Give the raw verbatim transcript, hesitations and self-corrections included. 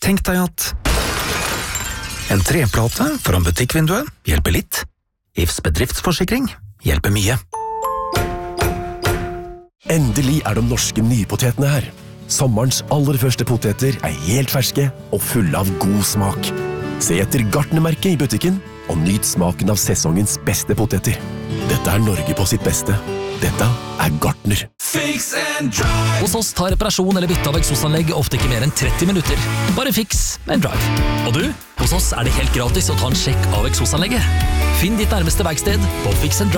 tenk deg at en treplate foran butikkvinduet hjelper litt. I F S bedriftsforsikring hjelper mye. Endelig er de norske nypotetene her. Sommerens aller første poteter er helt ferske og fulle av god smak. Se etter Gartnermerket i butikken og nyt smaken av sesongens beste poteter. Dette er Norge på sitt beste. Dette er Gartner. Fix and drive. Hos oss tar reparasjon eller bytte av eksosanlegg ofte ikke mer enn tretti minutter. Bare fiks and drive. Og du? Hos oss er det helt gratis å ta en sjekk av eksosanlegget. Finn ditt nærmeste verksted på fix and drive.